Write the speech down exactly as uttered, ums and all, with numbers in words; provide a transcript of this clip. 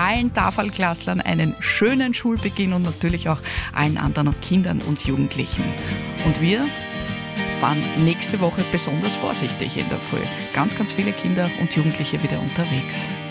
allen Tafelklasslern einen schönen Schulbeginn und natürlich auch allen anderen Kindern und Jugendlichen. Und wir fahren nächste Woche besonders vorsichtig in der Früh. Ganz, ganz viele Kinder und Jugendliche wieder unterwegs.